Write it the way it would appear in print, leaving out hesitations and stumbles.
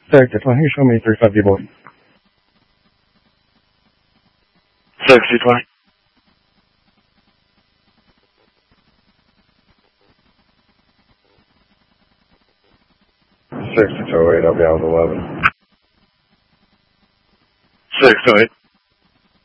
Sector 20, show me 350 board. 6-2-20. Six to 208, I'll be out 11. 6-2-8.